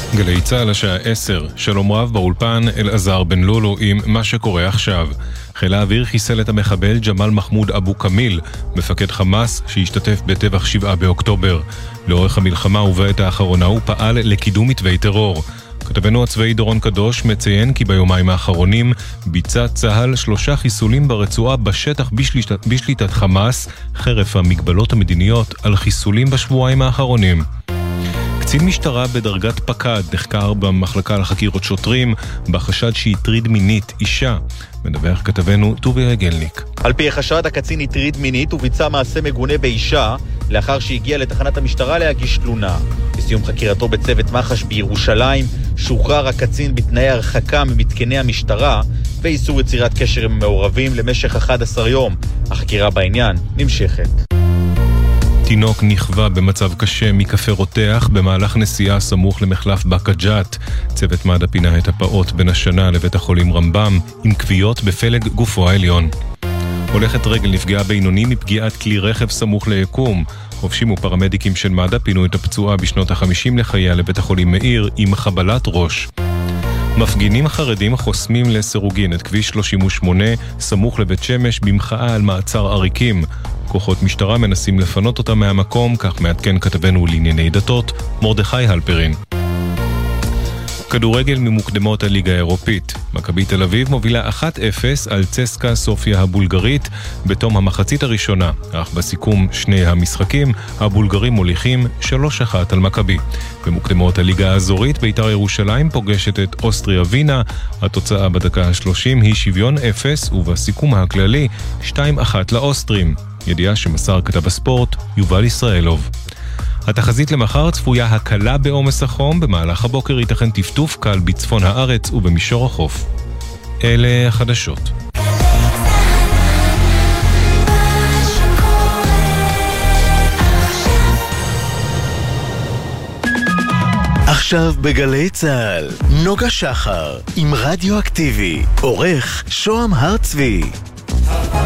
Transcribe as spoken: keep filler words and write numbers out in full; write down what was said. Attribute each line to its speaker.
Speaker 1: גלי צהל השעה עשר, שלום רב באולפן אלעזר בן לולו עם מה שקורה עכשיו. חיל האוויר חיסל את המחבל ג'מאל מחמוד אבו כמיל, מפקד חמאס שהשתתף בטבח שבעה באוקטובר. לאורך המלחמה ובעת האחרונה הוא פעל לקידום מתווי טרור. כתבנו הצבאי דורון קדוש מציין כי ביומיים האחרונים ביצע צה"ל שלושה חיסולים ברצועה בשטח בשליטת, בשליטת חמאס, חרף המגבלות המדיניות על חיסולים בשבועיים האחרונים. קצין משטרה בדרגת פקד נחקר במחלקה לחקירות שוטרים בחשד שהטריד מינית אישה. מדווח כתבנו טוביה גלניק.
Speaker 2: על פי החשד, הקצין הטריד מינית וביצע מעשה מגונה באישה לאחר שהגיע לתחנת המשטרה להגיש תלונה. בסיום חקירתו בצוות מח"ש בירושלים שוחרר הקצין בתנאי הרחקה ממתקני המשטרה ואיסור יצירת קשר עם מעורבים למשך אחד עשר יום. החקירה בעניין נמשכת.
Speaker 1: תינוק נכווה במצב קשה מקפה רותח במהלך נסיעה סמוך למחלף בקג'ת. צוות מד"א פינה את הפעוט בין השנה לבית החולים רמב"ם עם כוויות בפלג גופו העליון. הולכת רגל נפגעה בינוני מפגיעת כלי רכב סמוך ליקום. חובשים ופרמדיקים של מד"א פינו את הפצועה בשנות החמישים לחייה לבית החולים מאיר עם חבלת ראש. מפגינים חרדים חוסמים לסירוגין את כביש שלושים ושמונה סמוך לבית שמש במחאה על מעצר עריקים. כוחות משטרה מנסים לפנות אותם מהמקום, כך מעדכן כתבנו לענייני דתות מרדכי הלפרין. כדורגל ממוקדמות הליגה האירופית. מכבי תל אביב מובילה אחת אפס על צסקה סופיה הבולגרית בתום המחצית הראשונה, אך בסיכום שני המשחקים הבולגרים מוליכים שלוש אחת על מכבי. במוקדמות הליגה האזורית בית"ר ירושלים פוגשת את אוסטריה וינה. התוצאה בדקה ה-שלושים היא שוויון אפס ובסיכום הכללי שתיים אחת לאוסטרים. ידיעה שמסר כתב הספורט יובל ישראלוב. התחזית למחר צפויה הקלה בעומס החום, במהלך הבוקר ייתכן טפטוף קל בצפון הארץ ובמישור החוף. אלה החדשות.
Speaker 3: עכשיו בגלי צהל, נוגה שחר עם רדיו אקטיבי, עורך שוהם הרצבי.